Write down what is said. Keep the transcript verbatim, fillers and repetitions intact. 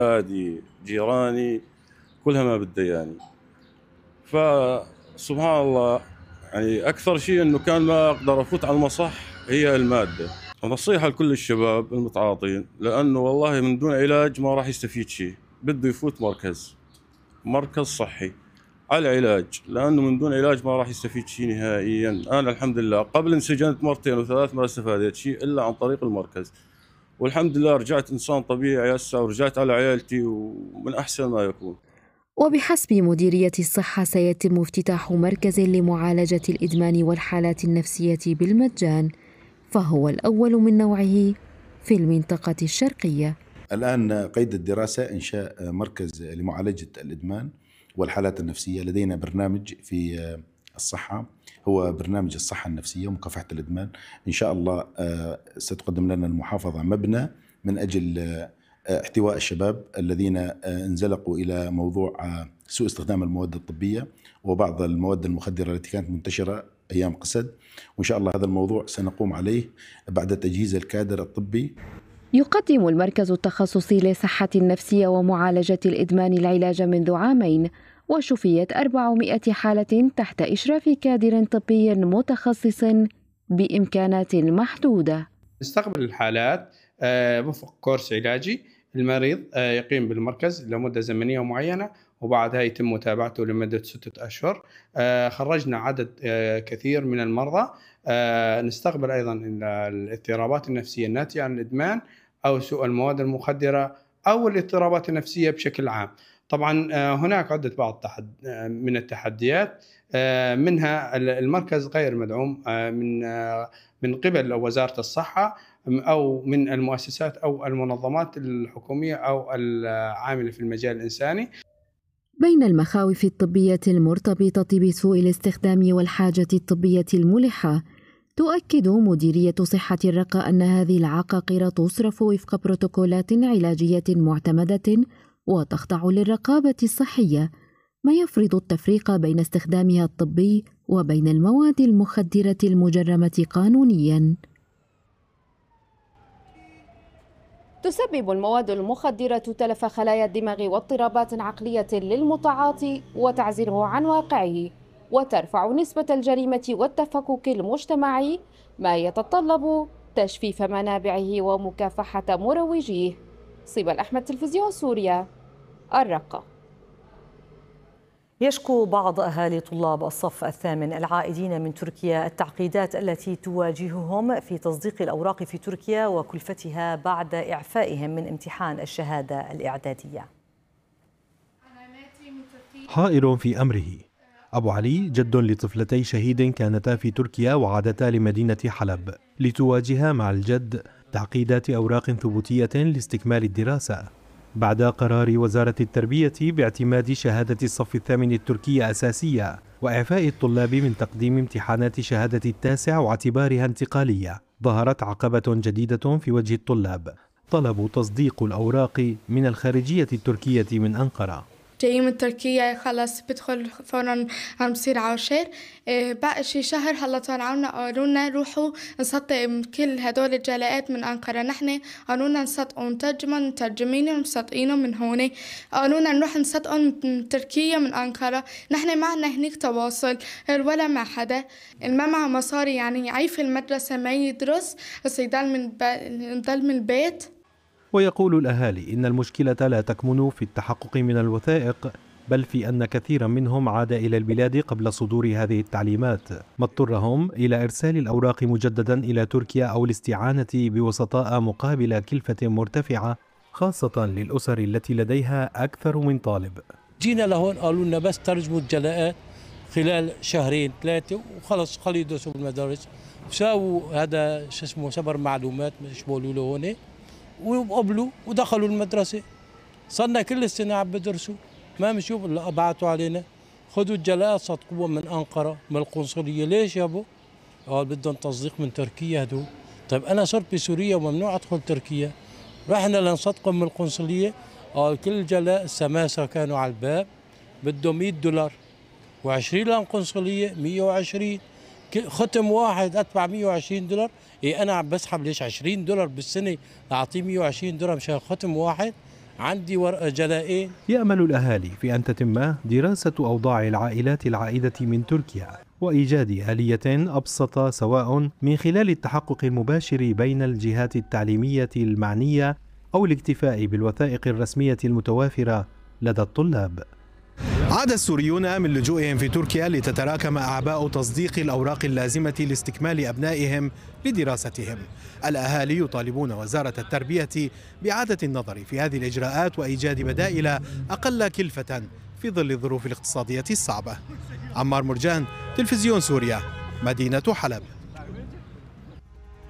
أولادي جيراني كلها ما بدها يعني. فسبحان الله، يعني أكثر شيء إنه كان ما أقدر أفوت على المصح هي المادة. نصيحة لكل الشباب المتعاطين، لأنه والله من دون علاج ما راح يستفيد شيء، بده يفوت مركز مركز صحي على علاج، لأنه من دون علاج ما راح يستفيد شيء نهائيا. أنا الحمد لله قبل انسجنت مرتين وثلاث ما استفادت شيء إلا عن طريق المركز، والحمد لله رجعت إنسان طبيعي هسه ورجعت على عائلتي ومن أحسن ما يكون. وبحسب مديرية الصحة سيتم افتتاح مركز لمعالجة الإدمان والحالات النفسية بالمجان، فهو الأول من نوعه في المنطقة الشرقية. الآن قيد الدراسة إنشاء مركز لمعالجة الإدمان والحالات النفسية. لدينا برنامج في الصحة هو برنامج الصحة النفسية ومكافحة الإدمان. إن شاء الله ستقدم لنا المحافظة مبنى من أجل احتواء الشباب الذين انزلقوا إلى موضوع سوء استخدام المواد الطبية وبعض المواد المخدرة التي كانت منتشرة أيام قسد. وإن شاء الله هذا الموضوع سنقوم عليه بعد تجهيز الكادر الطبي. يقدم المركز التخصصي لصحة النفسية ومعالجة الإدمان العلاج منذ عامين، وشفيت أربعمائة حالة تحت إشراف كادر طبي متخصص بإمكانات محدودة. نستقبل الحالات وفق كورس علاجي. المريض يقيم بالمركز لمدة زمنية معينة وبعدها يتم متابعته لمدة ستة أشهر. خرجنا عدد كثير من المرضى. نستقبل أيضا الاضطرابات النفسية الناتجة عن الإدمان أو سوء المواد المخدرة أو الاضطرابات النفسية بشكل عام. طبعا هناك عدة بعض من التحديات، منها المركز غير مدعوم من من قبل وزارة الصحة أو من المؤسسات أو المنظمات الحكومية أو العاملة في المجال الإنساني. بين المخاوف الطبية المرتبطة بسوء الاستخدام والحاجة الطبية الملحة، تؤكد مديرية صحة الرقة أن هذه العقاقير تصرف وفق بروتوكولات علاجية معتمدة وتخضع للرقابة الصحية، ما يفرض التفريق بين استخدامها الطبي وبين المواد المخدرة المجرمة قانونياً. تسبب المواد المخدرة تلف خلايا الدماغ واضطرابات عقلية للمتعاطي وتعزله عن واقعه، وترفع نسبة الجريمة والتفكك المجتمعي، ما يتطلب تجفيف منابعه ومكافحة مروجيه. صبا الأحمد، تلفزيون سوريا، الرقة. يشكو بعض أهالي طلاب الصف الثامن العائدين من تركيا التعقيدات التي تواجههم في تصديق الأوراق في تركيا وكلفتها بعد إعفائهم من امتحان الشهادة الإعدادية. حائر في أمره. أبو علي جد لطفلتي شهيد كانتا في تركيا وعادتا لمدينة حلب لتواجها مع الجد تعقيدات أوراق ثبوتية لاستكمال الدراسة بعد قرار وزارة التربية باعتماد شهادة الصف الثامن التركية أساسية وإعفاء الطلاب من تقديم امتحانات شهادة التاسع واعتبارها انتقالية. ظهرت عقبة جديدة في وجه الطلاب، طلب تصديق الأوراق من الخارجية التركية من أنقرة. جاي من تركيا خلاص بدخل فورا عم بصير عاشر. بقى شي شهر هلا طلعونا قالونا روحوا نصدق كل هدول الجلاءات من أنقرة. نحن قالونا نصدقوا مترجما مترجمين ومصدقينهم من هون. قالونا نروح نصدقهم من تركيا من أنقرة. نحن معنا هنيك تواصل ولا مع حدا. ما مع مصاري يعني يعيف المدرسة ما يدرس بس يضل من يضل من البيت. ويقول الأهالي إن المشكلة لا تكمن في التحقق من الوثائق، بل في أن كثيرا منهم عاد إلى البلاد قبل صدور هذه التعليمات، ما اضطرهم إلى إرسال الأوراق مجددا إلى تركيا أو الاستعانة بوسطاء مقابل كلفة مرتفعة، خاصة للأسر التي لديها أكثر من طالب. جينا لهون قالوا لنا بس ترجموا الجلاءات خلال شهرين ثلاثة وخلص خلوا يدرسوا بالمدارس. ساووا هذا شو اسمه سبر معلومات مش بقولوا له هون وقبلوا ودخلوا المدرسة. صرنا كل السنة عم بدرسوا ما مشوا الا بعتوا علينا خذوا الجلاءات صدقوها من أنقرة من القنصلية. ليش يابو؟ قال بدهم تصديق من تركيا هدول. طيب أنا صرت بسوريا وممنوع أدخل تركيا. رحنا لنصدقهم من القنصلية قال كل جلاء السماسرة كانوا على الباب بدهم مئة دولار وعشرين للقنصلية مئة وعشرين. ختم واحد أدفع مئة وعشرين دولار. إيه أنا عم بسحب ليش عشرين دولار بالسنة أعطيه مئة وعشرين دولار مشان ختم واحد؟ عندي ورقة جلائين. يأمل الأهالي في أن تتم دراسة أوضاع العائلات العائدة من تركيا وإيجاد آلية أبسط سواء من خلال التحقق المباشر بين الجهات التعليمية المعنية أو الاكتفاء بالوثائق الرسمية المتوافرة لدى الطلاب. عاد السوريون من لجوئهم في تركيا لتتراكم أعباء تصديق الأوراق اللازمة لاستكمال أبنائهم لدراستهم. الأهالي يطالبون وزارة التربية بإعادة النظر في هذه الإجراءات وإيجاد بدائل أقل كلفة في ظل الظروف الاقتصادية الصعبة. عمار مرجان، تلفزيون سوريا، مدينة حلب.